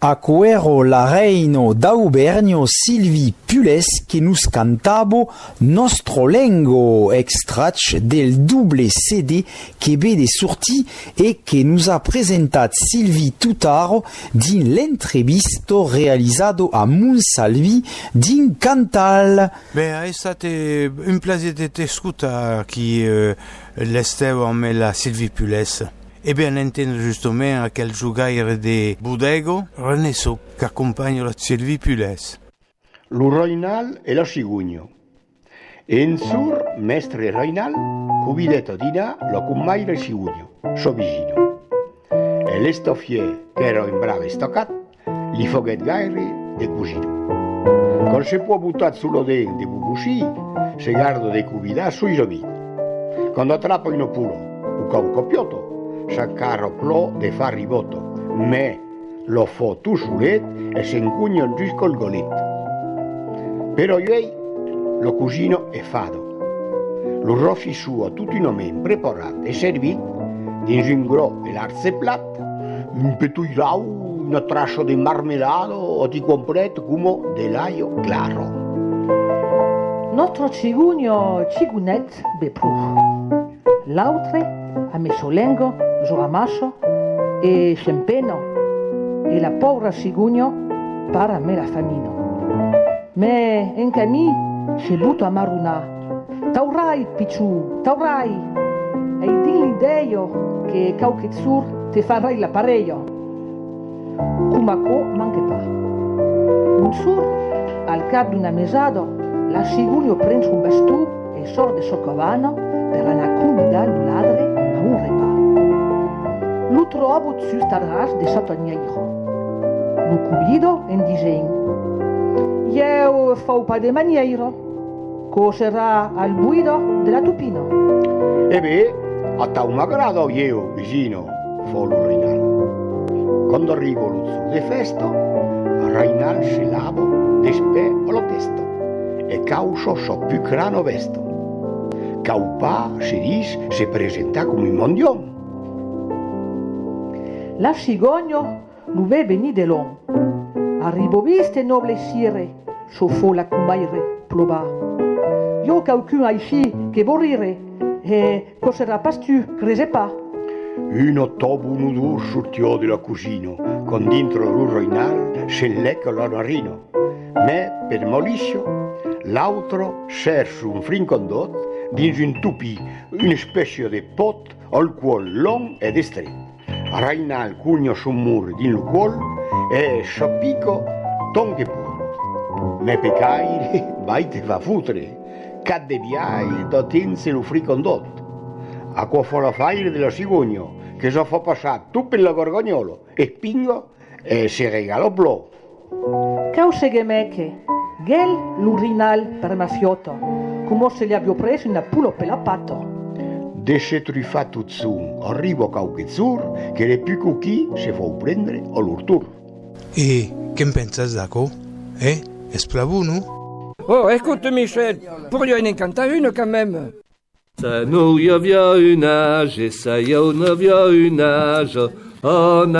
Acuero la reino d'Aubernio Silvi Pules che nus cantabo nostro lengo extract del double CD che vede sorti e che nus ha presentat Silvi Tutaro din l'entrevisto realizzato a Monsalvi din Cantal. È stato un piacere di ascoltare chi l'estero a me la Silvi Pules. E ben intendo giustamente a quel giocare di Bodego, Renesso che accompagna la Silvi Pules. Lo Roinal e la Cigugno. In sur, mestre Roinal, cubiletto di là, lo accompagna la Cigugno, suo vicino. E le stoffie che ero in brave stoccat, li foghet gairi de cugino. Con se può buttare sullo dente di bubucì, se guardo dei cubità sui giovini. Quando attrappo in opulo, un cavo coppiotto, s'accarro plò de fa rivoto, me lo fo tu sulet e se incugno giù col golet. Però io, lo cugino e fado. Lo rofi suo tutti i nomi preparato e servito, din un gro e l'arze plat, un petuirau, una trascio di marmelato o di completo come dell'aio claro. Nostro cigugno cigunet bepru. L'altre a messo lengo, zoamasso e scempeno e la povera cigugno para me la famino. Me in cami si butto a maruna. Taurai picciù, taurai. E di l'ideo che cauchezzur te farai l'appareio. Cumaco manche pa. Un sur, al cap d'una mesado, la cigugno prende un bastù e sorde soccovano per la cumida l'uladre a un repa. Lo trovo su stadras de Satogneiro. Lo cubido in disegno. Io fau pa de maniero. Coserà al buido della Tupino. E beh, a tau m'aggrado io, vicino, fo lo Reinal. Quando arrivo lo zu de festo, Reinal se lavo despe lo testo e causo so più crano vesto. Caupà, si dis, se presenta come un mondion. La cigogno lo ve veni de long. Arrivo viste noble sire, so fo la cumaire ploba. Io qualcun aici che vorrire, e coserà pas tu, crese pa. Uno tobo nudo sortiò della cugino, con dentro lo Roinal se lecca la narino. Me, per moliscio, l'altro serse un frincondot dins un tupi, una specie di pot al qual long ed stretto. Reinal cugno sul mur din lo qual e scioppico ton che pur. Me pecaire, vai te va futre, cadde viai da tense lo fricondot. A qua fa la faire della cigogno, che so fa passare tu per la gorgognolo, e spingo e si regalo blo. Cause che meche, gel l'urinal per mafiotto, come se gli abbia preso una pulo per la patto. Desce truffato zun, arrivo cauchezzur, che le più cucchi se fa prendere all'urtur. E che pensi, Zaco? Esplavuno? Oh, écoute Michel, pour lui en canter une quand même. Ça nous y a une âge, et ça y a une âge,